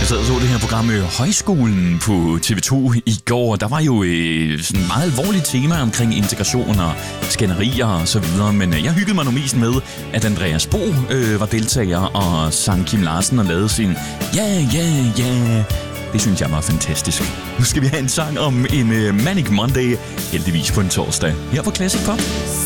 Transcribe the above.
sad og så det her program Højskolen på TV2 i går. Der var jo sådan et meget alvorligt tema omkring integration og skænderier og så videre. Men jeg hyggede mig nu mest med, at Andreas Bo var deltager og sang Kim Larsen og lavede sin ja. Det synes jeg var fantastisk. Nu skal vi have en sang om en Manic Monday, heldigvis på en torsdag, her på Classic Pop.